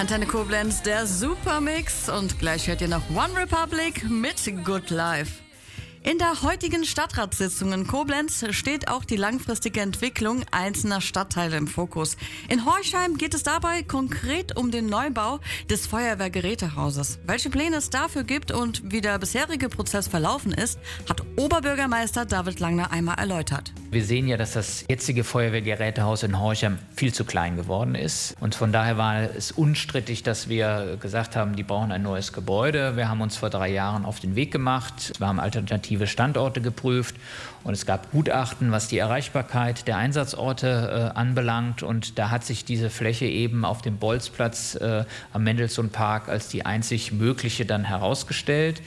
Antenne Koblenz, der Supermix, und gleich hört ihr noch One Republic mit Good Life. In der heutigen Stadtratssitzung in Koblenz steht auch die langfristige Entwicklung einzelner Stadtteile im Fokus. In Horchheim geht es dabei konkret um den Neubau des Feuerwehrgerätehauses. Welche Pläne es dafür gibt und wie der bisherige Prozess verlaufen ist, hat Oberbürgermeister David Langner einmal erläutert. Wir sehen ja, dass das jetzige Feuerwehrgerätehaus in Horchheim viel zu klein geworden ist. Und von daher war es unstrittig, dass wir gesagt haben, die brauchen ein neues Gebäude. Wir haben uns vor 3 Jahren auf den Weg gemacht. Wir haben alternative Standorte geprüft und es gab Gutachten, was die Erreichbarkeit der Einsatzorte anbelangt. Und da hat sich diese Fläche eben auf dem Bolzplatz am Mendelssohn-Park als die einzig mögliche dann herausgestellt.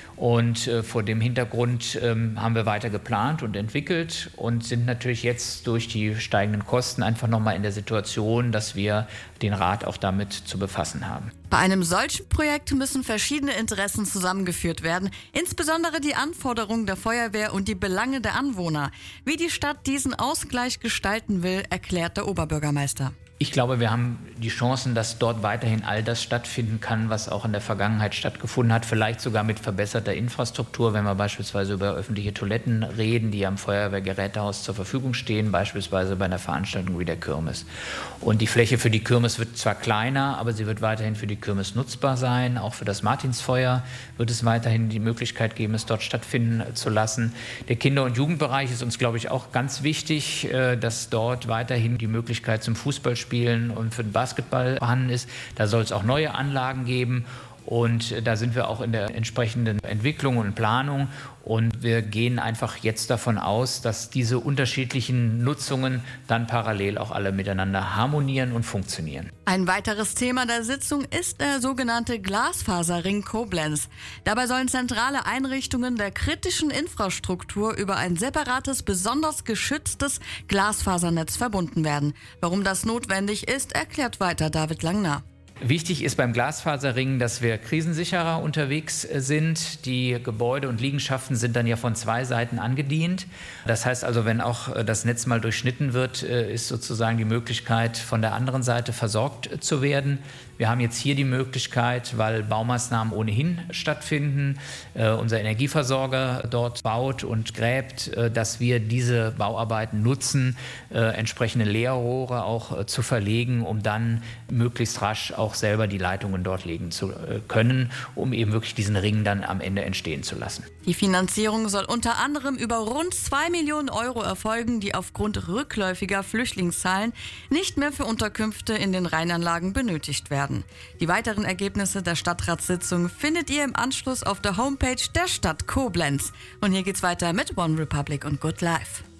Und vor dem Hintergrund haben wir weiter geplant und entwickelt und sind natürlich jetzt durch die steigenden Kosten einfach nochmal in der Situation, dass wir den Rat auch damit zu befassen haben. Bei einem solchen Projekt müssen verschiedene Interessen zusammengeführt werden, insbesondere die Anforderungen der Feuerwehr und die Belange der Anwohner. Wie die Stadt diesen Ausgleich gestalten will, erklärt der Oberbürgermeister. Ich glaube, wir haben die Chancen, dass dort weiterhin all das stattfinden kann, was auch in der Vergangenheit stattgefunden hat. Vielleicht sogar mit verbesserter Infrastruktur, wenn wir beispielsweise über öffentliche Toiletten reden, die am Feuerwehrgerätehaus zur Verfügung stehen, beispielsweise bei einer Veranstaltung wie der Kirmes. Und die Fläche für die Kirmes wird zwar kleiner, aber sie wird weiterhin für die Kirmes nutzbar sein. Auch für das Martinsfeuer wird es weiterhin die Möglichkeit geben, es dort stattfinden zu lassen. Der Kinder- und Jugendbereich ist uns, glaube ich, auch ganz wichtig, dass dort weiterhin die Möglichkeit zum Fußballspielen und für den Basketball vorhanden ist. Da soll es auch neue Anlagen geben. Und da sind wir auch in der entsprechenden Entwicklung und Planung. Und wir gehen einfach jetzt davon aus, dass diese unterschiedlichen Nutzungen dann parallel auch alle miteinander harmonieren und funktionieren. Ein weiteres Thema der Sitzung ist der sogenannte Glasfaserring Koblenz. Dabei sollen zentrale Einrichtungen der kritischen Infrastruktur über ein separates, besonders geschütztes Glasfasernetz verbunden werden. Warum das notwendig ist, erklärt weiter David Langner. Wichtig ist beim Glasfaserring, dass wir krisensicherer unterwegs sind. Die Gebäude und Liegenschaften sind dann ja von 2 Seiten angedient. Das heißt also, wenn auch das Netz mal durchschnitten wird, ist sozusagen die Möglichkeit, von der anderen Seite versorgt zu werden. Wir haben jetzt hier die Möglichkeit, weil Baumaßnahmen ohnehin stattfinden, unser Energieversorger dort baut und gräbt, dass wir diese Bauarbeiten nutzen, entsprechende Leerrohre auch zu verlegen, um dann möglichst rasch auch selber die Leitungen dort legen zu können, um eben wirklich diesen Ring dann am Ende entstehen zu lassen. Die Finanzierung soll unter anderem über rund 2 Millionen Euro erfolgen, die aufgrund rückläufiger Flüchtlingszahlen nicht mehr für Unterkünfte in den Rheinanlagen benötigt werden. Die weiteren Ergebnisse der Stadtratssitzung findet ihr im Anschluss auf der Homepage der Stadt Koblenz. Und hier geht's weiter mit One Republic und Good Life.